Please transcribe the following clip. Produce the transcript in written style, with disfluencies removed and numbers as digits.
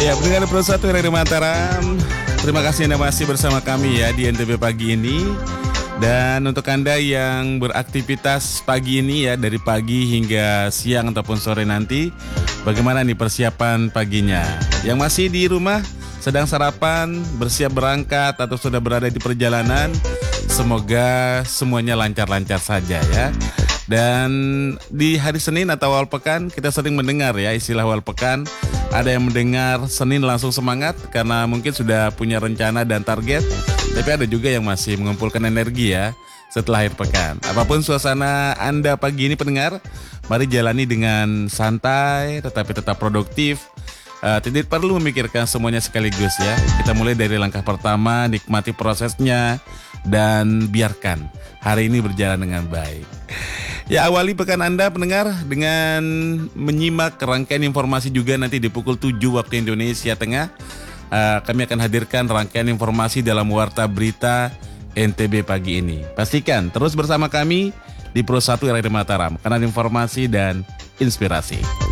Ya, pendengar Pro 1 Radio Mataram, terima kasih Anda masih bersama kami ya di NTB pagi ini. Dan untuk Anda yang beraktivitas pagi ini ya, dari pagi hingga siang ataupun sore nanti, bagaimana nih persiapan paginya? Yang masih di rumah, sedang sarapan, bersiap berangkat atau sudah berada di perjalanan, semoga semuanya lancar-lancar saja ya. Dan di hari Senin atau awal pekan kita sering mendengar ya istilah awal pekan. Ada yang mendengar Senin langsung semangat karena mungkin sudah punya rencana dan target. Tapi ada juga yang masih mengumpulkan energi ya setelah akhir pekan. Apapun suasana Anda pagi ini pendengar, mari jalani dengan santai tetapi tetap produktif. Tidak perlu memikirkan semuanya sekaligus ya. Kita mulai dari langkah pertama, nikmati prosesnya dan biarkan hari ini berjalan dengan baik. Ya, awali pekan Anda pendengar dengan menyimak rangkaian informasi juga nanti di pukul 7 waktu Indonesia Tengah. Kami akan hadirkan rangkaian informasi dalam Warta Berita NTB pagi ini. Pastikan terus bersama kami di Pro 1 Radio Mataram, kanal informasi dan inspirasi.